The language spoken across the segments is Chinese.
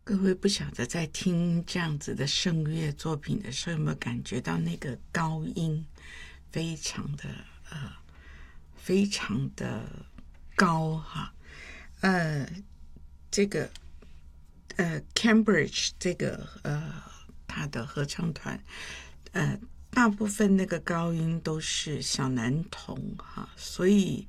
各位不晓得在听这样子的圣乐作品的时候，有没有感觉到那个高音非常的非常的高哈？这个Cambridge 这个他的合唱团大部分那个高音都是小男童哈，所以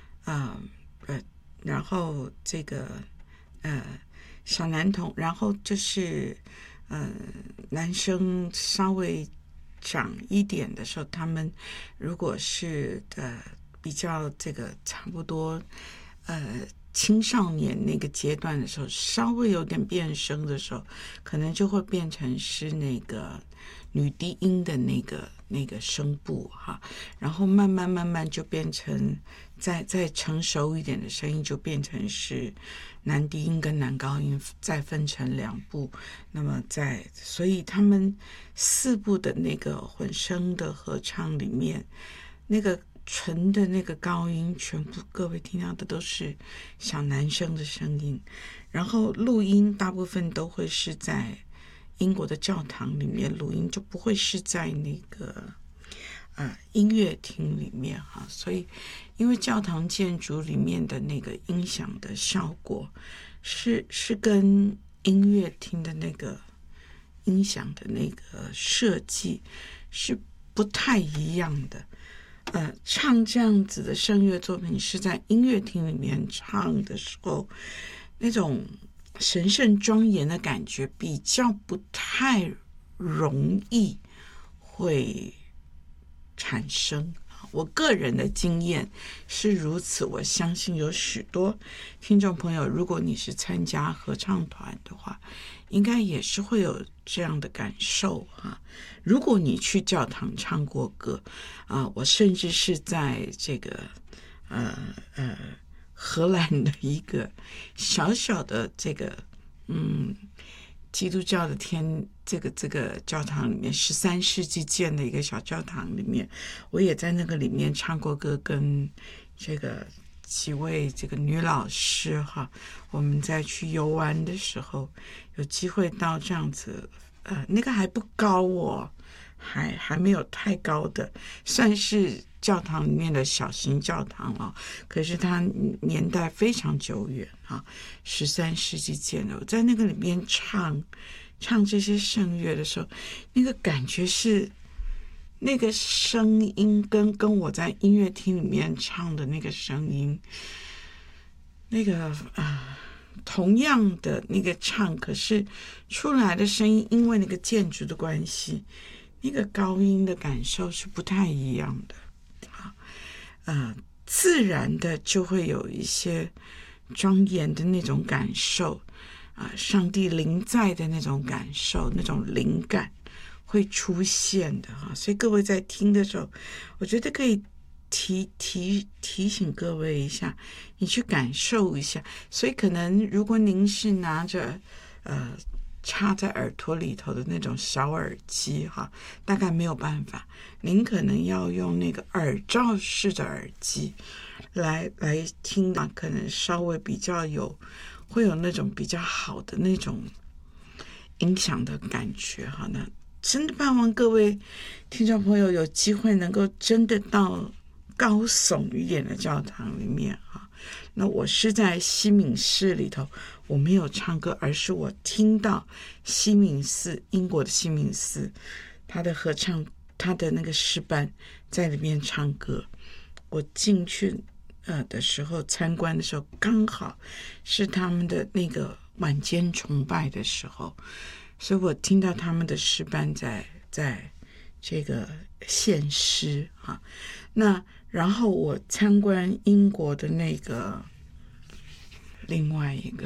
然后这个小男童，然后就是男生稍微长一点的时候，他们如果是比较这个差不多青少年那个阶段的时候，稍微有点变声的时候，可能就会变成是那个女低音的那个声部哈，然后慢慢就变成再成熟一点的声音，就变成是男低音跟男高音再分成两部，那么所以他们4部的那个混声的合唱里面，那个纯的那个高音全部各位听到的都是小男生的声音，然后录音大部分都会是在英国的教堂里面录音，就不会是在那个音乐厅里面哈，所以因为教堂建筑里面的那个音响的效果是跟音乐厅的那个音响的那个设计是不太一样的。唱这样子的声乐作品是在音乐厅里面唱的时候，那种神圣庄严的感觉比较不太容易会产生。我个人的经验是如此，我相信有许多听众朋友，如果你是参加合唱团的话，应该也是会有这样的感受哈。如果你去教堂唱过歌我甚至是在这个荷兰的一个小小的这个基督教的这个教堂里面，13世纪建的一个小教堂里面，我也在那个里面唱过歌，跟这个几位这个女老师哈，我们在去游玩的时候有机会到这样子，那个还不高哦，还没有太高的，算是教堂里面的小型教堂哦，可是它年代非常久远啊，13世纪建的。我在那个里面唱这些圣乐的时候，那个感觉是那个声音跟我在音乐厅里面唱的那个声音，那个同样的那个唱，可是出来的声音因为那个建筑的关系，那个高音的感受是不太一样的。自然的就会有一些庄严的那种感受上帝临在的那种感受，那种灵感会出现的哈。所以各位在听的时候，我觉得可以提醒各位一下，你去感受一下。所以可能如果您是拿着插在耳朵里头的那种小耳机哈，大概没有办法，您可能要用那个耳罩式的耳机来听可能稍微比较会有那种比较好的那种音响的感觉哈。那真的盼望各位听众朋友有机会能够真的到高耸一点的教堂里面哈。那我是在西敏寺里头，我没有唱歌，而是我听到西敏寺，英国的西敏寺，他的合唱，他的那个诗班在里面唱歌。我进去的时候，参观的时候，刚好是他们的那个晚间崇拜的时候，所以我听到他们的诗班在这个献诗哈。那然后我参观英国的那个另外一个